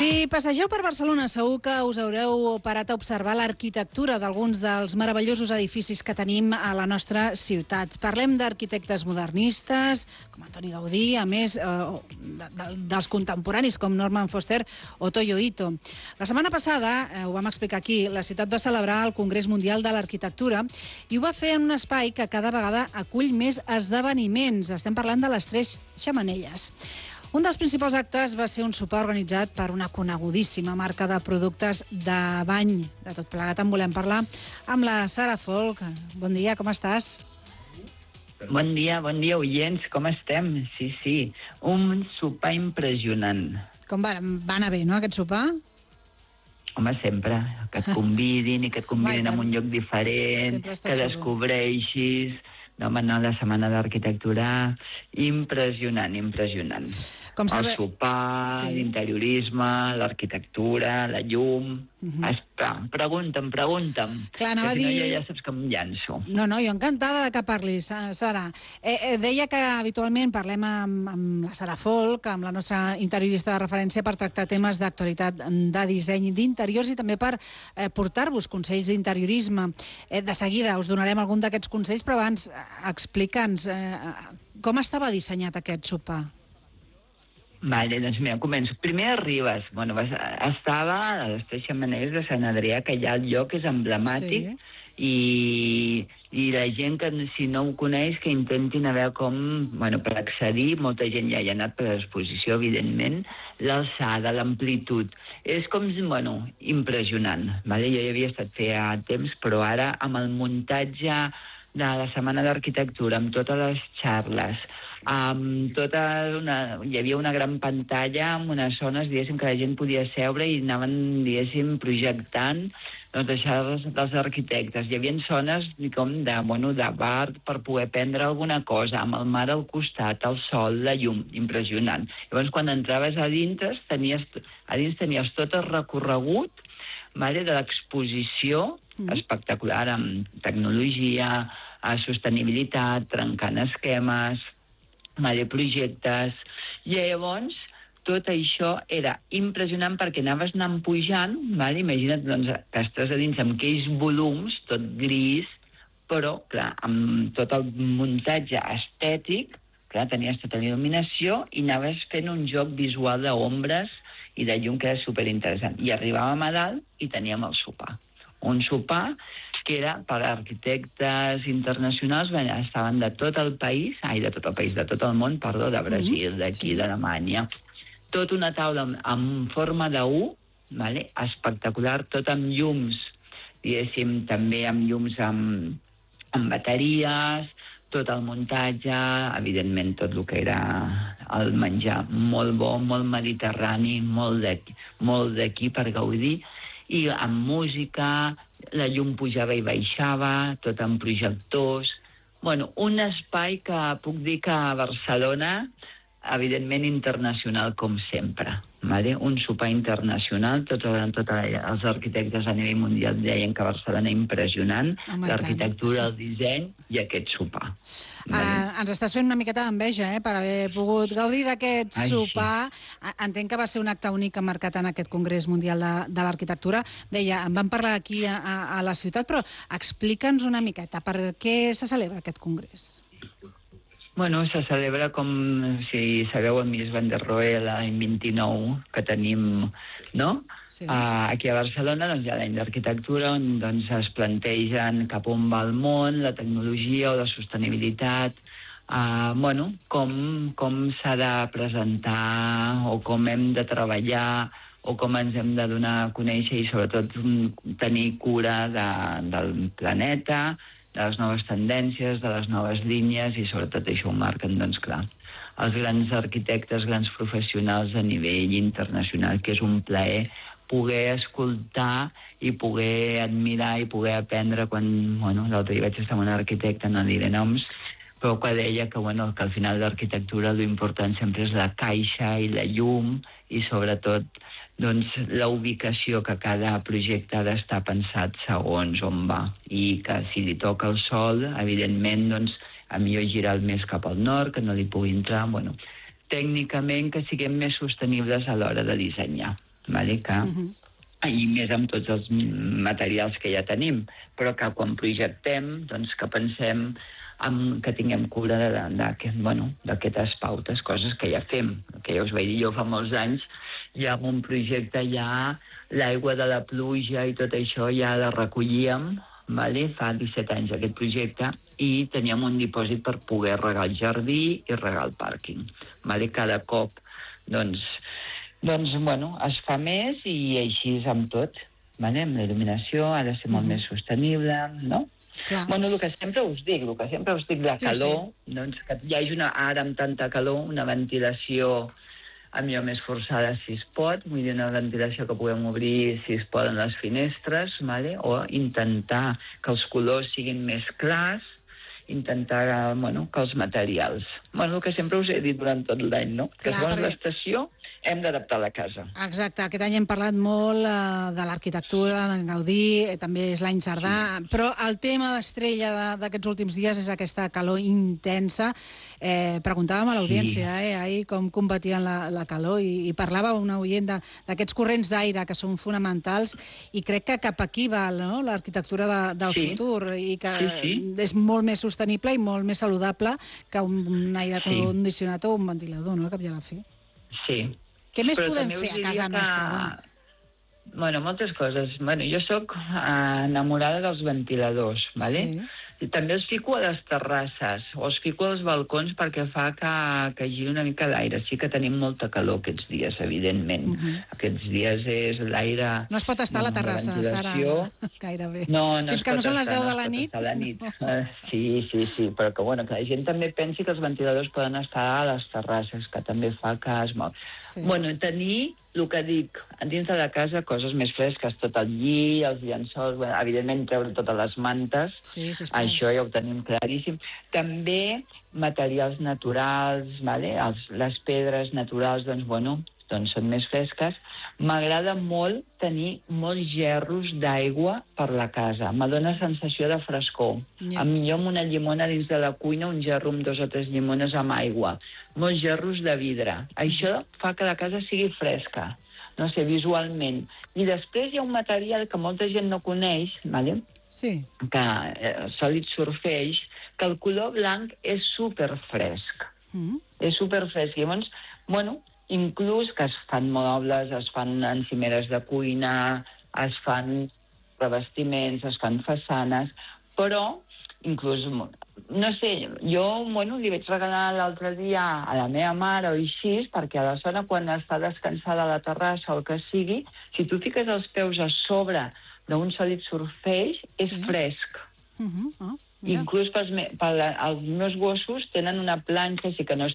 Si passegeu per Barcelona, segur que us haureu parat a observar l'arquitectura d'alguns dels meravellosos edificis que tenim a la nostra ciutat. Parlem d'arquitectes modernistes, com Antoni Gaudí, a més dels contemporanis, com Norman Foster o Toyo Ito. La setmana passada, ho vam explicar aquí, la ciutat va celebrar el Congrés Mundial de l'Arquitectura i ho va fer en un espai que cada vegada acull més esdeveniments. Estem parlant de les Tres Xemeneies. Un dels principals actes va ser un sopar organitzat per una conegudíssima marca de productes de bany. De tot plegat en volem parlar amb la Sara Folk. Bon dia, com estàs? Bon dia, oients, com estem? Sí, un sopar impressionant. Com va anar bé, no, aquest sopar? Home, sempre, que et convidin i que et convidin a un lloc diferent, que descobreixis. No, la Setmana d'Arquitectura, impressionant. Com el sopar, sí. L'interiorisme, l'arquitectura, la llum... Pregunta'm. Clar, anava a dir... Si no, jo ja saps que em llanço. No, jo encantada que parlis, Sara. Deia que habitualment parlem amb la Sara Folk, amb la nostra interiorista de referència, per tractar temes d'actualitat de disseny d'interiors i també per portar-vos consells d'interiorisme. De seguida us donarem algun d'aquests consells, però abans explica'ns com estava dissenyat aquest sopar. Vale, doncs mira, començo. Primer arribes, estava a les Tres Xemeneies de Sant Adrià, que ja el lloc és emblemàtic, sí. I la gent que, si no ho coneix, que intentin a veure com, per accedir, molta gent ja hi ha anat per l'exposició, evidentment, l'alçada, l'amplitud. És com, impressionant. Vale? Jo hi havia estat feia temps, però ara, amb el muntatge de la Setmana d'Arquitectura, amb totes les xarles, hi havia una gran pantalla amb unes zones, diguéssim, que la gent podia seure i anaven, diguéssim, projectant les xarles dels arquitectes. Hi havia zones com de bar per poder prendre alguna cosa, amb el mar al costat, el sol, la llum, impressionant. Llavors, quan entraves a dins tenies tot el recorregut de l'exposició, espectacular, amb tecnologia, sostenibilitat, trencant esquemes, projectes. I llavors, tot això era impressionant perquè anaves anant pujant, imagina't que estàs a dins amb aquells volums, tot gris, però, clar, amb tot el muntatge estètic, clar, tenies tota la il·luminació i anaves fent un joc visual d'ombres i de llum que era superinteressant. I arribàvem a dalt i teníem el sopar. Un sopar que era per arquitectes internacionals, estaven de tot el món, de Brasil, d'aquí, d'Alemanya. Tot una taula en forma d'U, espectacular, tot amb llums, diguéssim, també amb llums amb bateries, tot el muntatge, evidentment tot el que era el menjar, molt bo, molt mediterrani, molt d'aquí per gaudir, i amb música, la llum pujava i baixava, tot amb projectors. Un espai que puc dir que a Barcelona, evidentment internacional com sempre. Un sopar internacional, tots els arquitectes a nivell mundial deien que Barcelona és impressionant, l'arquitectura, el disseny i aquest sopar. Ens estàs fent una miqueta d'enveja, per haver pogut gaudir d'aquest sopar. Sí. Entenc que va ser un acte únic marcat en aquest Congrés Mundial de l'Arquitectura. Deia, en vam parlar aquí a la ciutat, però explica'ns una miqueta per què se celebra aquest congrés. Se celebra com, si sabeu, el Mies van der Rohe l'any 29, que tenim, no? Sí. Aquí a Barcelona, hi ha l'any d'arquitectura, on es plantegen cap on va el món, la tecnologia o la sostenibilitat, com s'ha de presentar o com hem de treballar o com ens hem de donar a conèixer i sobretot tenir cura del planeta, de les noves tendències, de les noves línies, i sobretot això ho marquen, clar, els grans arquitectes, grans professionals a nivell internacional, que és un plaer poder escoltar i poder admirar i poder aprendre quan, l'altre dia vaig estar amb un arquitecte, no diré noms, però que deia que al final de l'arquitectura l'important sempre és la caixa i la llum i sobretot la ubicació, que cada projecte ha d'estar pensat segons on va i que si li toca el sol, evidentment, a millor girar més cap al nord, que no li pugui entrar, tècnicament que siguem més sostenibles a l'hora de dissenyar. vale? I més amb tots els materials que ja tenim, però que quan projectem, doncs que pensem que tinguem cura d'aquestes pautes, coses que ja fem, que ja us vaig dir jo fa molts anys, ja en un projecte ja l'aigua de la pluja i tot això ja la recollíem, vale? Fa 17 anys aquest projecte, i teníem un dipòsit per poder regar el jardí i regar el pàrquing. Vale? Cada cop, doncs, es fa més i així és amb tot. Vale? Amb la il·luminació ha de ser molt més sostenible, no? Clar. Bueno, el que sempre us dic, la calor, doncs, que hi hagi ara amb tanta calor, una ventilació millor més forçada si es pot, vull dir, una ventilació que puguem obrir si es poden les finestres, vale? O intentar que els colors siguin més clars, intentar que els materials. El que sempre us he dit durant tot l'any, no? Que segons l'estació hem d'adaptar la casa. Exacte. Aquest any hem parlat molt de l'arquitectura, d'en Gaudí, també és l'any Cerdà, però el tema d'estrella d'aquests últims dies és aquesta calor intensa. Preguntàvem a l'audiència ahir com combatien la calor i parlava una oient d'aquests corrents d'aire que són fonamentals i crec que cap aquí va l'arquitectura del futur i que és molt més sostenible i molt més saludable que un aire condicionat o un ventilador, no?, al cap i a la fi. Sí. Què més podem fer a casa nostra? Moltes coses. Jo sóc enamorada dels ventiladors, ¿vale? I també els fico a les terrasses o els fico als balcons perquè fa que giri una mica l'aire. Sí que tenim molta calor aquests dies, evidentment. Aquests dies és l'aire... No es pot estar a la terrassa, Sara, gairebé. No, fins que no són les 10 de la nit. Sí, però que la gent també pensi que els ventiladors poden estar a les terrasses, que també fa que es mou. Tenir, el que dic, dins de la casa, coses més fresques, tot el lli, els llençols, evidentment treure totes les mantes, això ja ho tenim claríssim. També materials naturals, les pedres naturals, doncs són més fresques. M'agrada molt tenir molts gerros d'aigua per la casa. Me dóna sensació de frescor. Millor amb una llimona dins de la cuina, un gerro amb 2 o 3 llimones amb aigua. Molts gerros de vidre. Això fa que la casa sigui fresca, no sé, visualment. I després hi ha un material que molta gent no coneix, que sòlid surfeix, que el color blanc és superfresc. És superfresc. Llavors, inclús que es fan mobles, es fan encimeres de cuina, es fan revestiments, es fan façanes, però inclús, no sé, jo li vaig regalar l'altre dia a la meva mare o així, perquè a la zona quan està descansada a la terrassa o el que sigui, si tu fiques els peus a sobre d'un sòlid surfeix, és fresc. Inclús els meus gossos tenen una planxa, sí que no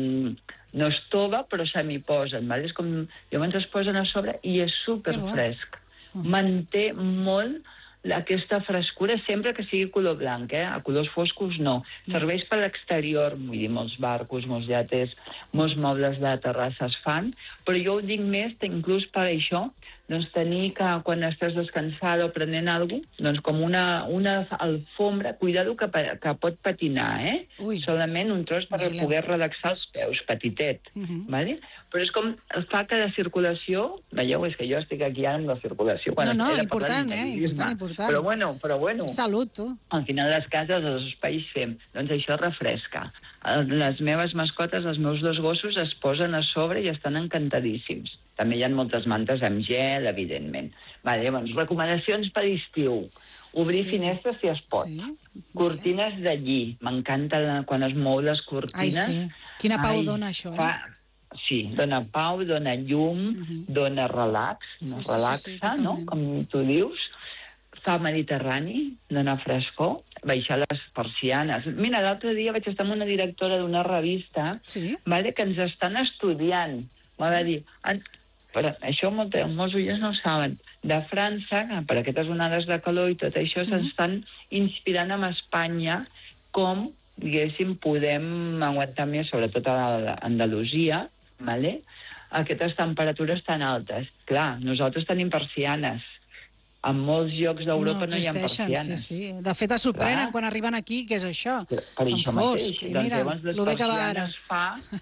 és tova, però se m'hi posen. És com, llavors es posen a sobre i és superfresc. Manté molt aquesta frescura, sempre que sigui color blanc, a colors foscos no. Serveix per l'exterior, vull dir, molts barcos, molts llates, molts mobles de terrassa es fan, però jo ho dic més, inclús per això, doncs tenir que quan estàs descansada o prenent alguna cosa, doncs com una alfombra, cuidado que pot patinar, solament un tros per poder relaxar els peus, petitet, vale? Però és com, fa que la circulació, veieu, és que jo estic aquí ara amb la circulació. No, important, important. Però bueno. Salut, tu. Al final les cases, els espais fem, doncs això refresca. Les meves mascotes, els meus 2 gossos, es posen a sobre i estan encantadíssims. També hi ha moltes mantes amb gel, evidentment. Llavors, recomanacions per estiu. Obrir finestres si es pot. Cortines de lli. M'encanta quan es mou les cortines. Quina pau dona això, Sí, dona pau, dona llum, dona relax, relaxa, no?, com tu dius. Fa mediterrani, dona frescor, baixar les persianes. Mira, l'altre dia vaig estar amb una directora d'una revista que ens estan estudiant. M'ha de dir, però això molts oients no ho saben, de França, per aquestes onades de calor i tot això, s'estan inspirant en Espanya com, diguéssim, podem aguantar més, sobretot a Andalusia, aquestes temperatures tan altes. Clar, nosaltres tenim persianes. En molts llocs d'Europa no hi ha persianes. Sí. De fet, es sorprenen quan arriben aquí, què és això? Per això mateix. Mira, el bé que va ara.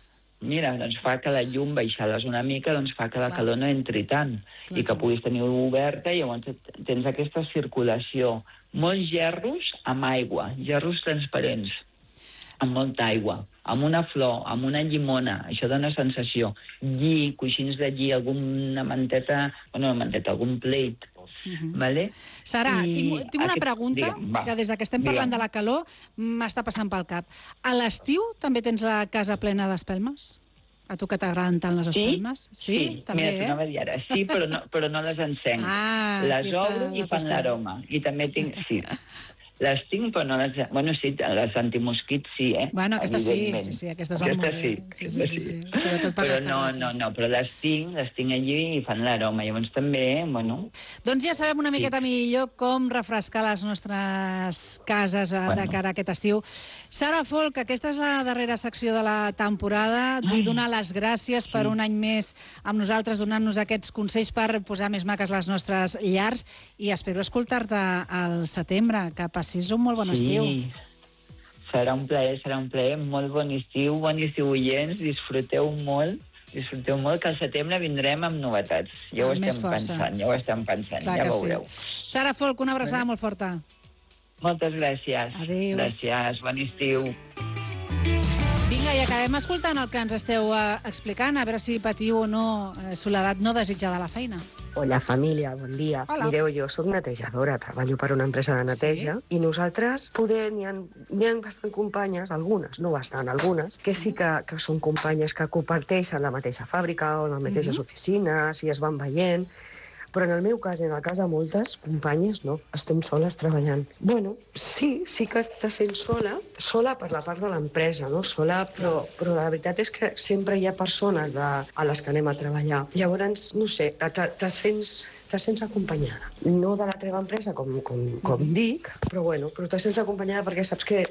mira, doncs fa que la llum baixades una mica, doncs fa que la calor no entri tant i que puguis tenir oberta i llavors tens aquesta circulació. Molts gerros amb aigua, gerros transparents, amb molta aigua, amb una flor, amb una llimona, això dona sensació. Lli, coixins de lli, alguna manteta, algun pleit, vale? Sara, tinc una pregunta que des que estem parlant de la calor m'està passant pel cap. A l'estiu també tens la casa plena d'espelmes? A tu que t'agraden tant les espelmes? Sí, també, mira, t'anava a dir ara. Sí, però no les encenc. Les obro i fan l'aroma. I també tinc... Sí, les tinc, però no les... Bueno, sí, les antimosquits sí, Bueno, aquestes sí, aquestes van molt bé. Sí. Sobretot per les terrasses. No, però les tinc allí i fan l'aroma. Llavors també, bueno... Doncs ja sabem una miqueta millor com refrescar les nostres cases de cara a aquest estiu. Sara Folch, aquesta és la darrera secció de la temporada. Et vull donar les gràcies per un any més amb nosaltres, donant-nos aquests consells per posar més maques les nostres llars i espero escoltar-te al setembre. Que passis un molt bon estiu. Serà un plaer, molt bon estiu, oients, disfruteu molt, que al setembre vindrem amb novetats. Ja ho estem pensant, ja veureu. Sara Folch, una abraçada molt forta. Moltes gràcies. Adéu. Gràcies, bon estiu. Vinga, i acabem escoltant el que ens esteu explicant, a veure si patiu o no soledat no desitjada a la feina. Hola, família, bon dia. Hola. Mireu, jo soc netejadora, treballo per una empresa de neteja, i nosaltres n'hi ha bastant companyes, algunes, no bastant, algunes, que sí que són companyes que comparteixen la mateixa fàbrica o les mateixes oficines i es van veient, però en el meu cas, en el cas de moltes companyes, no, estem soles treballant. Bueno, sí que te sents sola per la part de l'empresa, no? Sola, però la veritat és que sempre hi ha persones a les que anem a treballar. Llavors, no sé, te sents acompanyada. No de la teva empresa, com dic, però te sents acompanyada perquè saps que